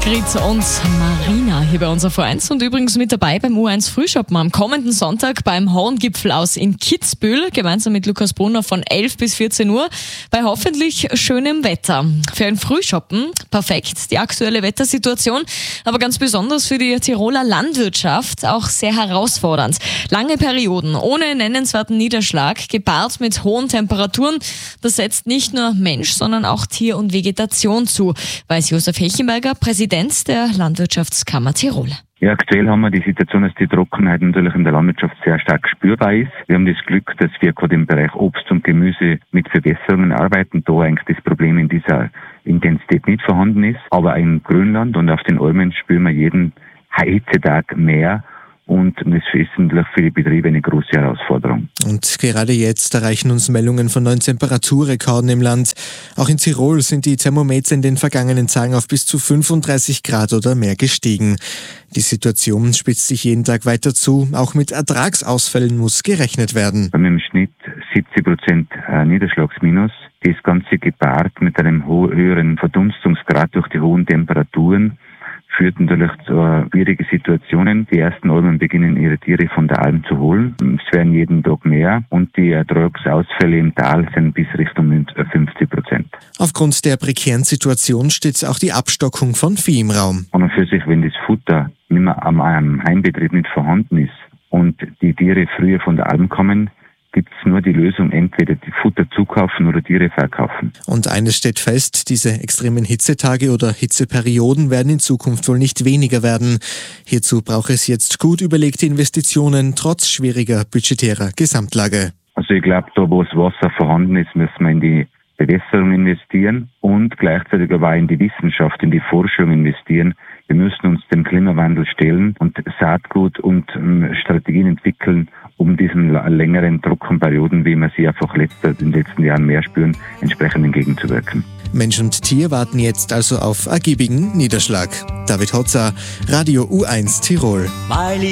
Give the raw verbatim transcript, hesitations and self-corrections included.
Grit und Marina hier bei unserer V eins und übrigens mit dabei beim U eins Frühschoppen am kommenden Sonntag beim Horngipfel aus in Kitzbühel, gemeinsam mit Lukas Brunner von elf bis vierzehn Uhr bei hoffentlich schönem Wetter. Für ein Frühschoppen perfekt, die aktuelle Wettersituation, aber ganz besonders für die Tiroler Landwirtschaft auch sehr herausfordernd. Lange Perioden ohne nennenswerten Niederschlag, gepaart mit hohen Temperaturen, das setzt nicht nur Mensch, sondern auch Tier und Vegetation zu, weiß Josef Hechenberger, Präsident der Landwirtschaftskammer Tirol. Ja, aktuell haben wir die Situation, dass die Trockenheit natürlich in der Landwirtschaft sehr stark spürbar ist. Wir haben das Glück, dass wir gerade im Bereich Obst und Gemüse mit Verbesserungen arbeiten, da eigentlich das Problem in dieser Intensität nicht vorhanden ist. Aber im Grünland und auf den Almen spüren wir jeden Hitzetag mehr. Und das ist natürlich für die Betriebe eine große Herausforderung. Und gerade jetzt erreichen uns Meldungen von neuen Temperaturrekorden im Land. Auch in Tirol sind die Thermometer in den vergangenen Tagen auf bis zu fünfunddreißig Grad oder mehr gestiegen. Die Situation spitzt sich jeden Tag weiter zu. Auch mit Ertragsausfällen muss gerechnet werden. Wir haben im Schnitt siebzig Prozent Niederschlagsminus. Das Ganze gepaart mit einem höheren Verdunstungsgrad durch die hohen Temperaturen führt natürlich zu schwierigen Situationen. Die ersten Almen beginnen ihre Tiere von der Alm zu holen. Es werden jeden Tag mehr und die Ertragsausfälle im Tal sind bis Richtung fünfzig Prozent. Aufgrund der prekären Situation steht auch die Abstockung von Vieh im Raum. Und für sich, wenn das Futter nicht mehr am Heimbetrieb nicht vorhanden ist und die Tiere früher von der Alm kommen, gibt es nur die Lösung, entweder die Futter zukaufen oder Tiere verkaufen. Und eines steht fest, diese extremen Hitzetage oder Hitzeperioden werden in Zukunft wohl nicht weniger werden. Hierzu braucht es jetzt gut überlegte Investitionen, trotz schwieriger budgetärer Gesamtlage. Also ich glaube, da wo das Wasser vorhanden ist, müssen wir in die Bewässerung investieren und gleichzeitig aber auch in die Wissenschaft, in die Forschung investieren. Wir müssen uns dem Klimawandel stellen und Saatgut und ähm, Strategien entwickeln, um diesen längeren Trockenperioden, wie wir sie einfach letzter, in den letzten Jahren mehr spüren, entsprechend entgegenzuwirken. Mensch und Tier warten jetzt also auf ergiebigen Niederschlag. David Hotzer, Radio U eins Tirol.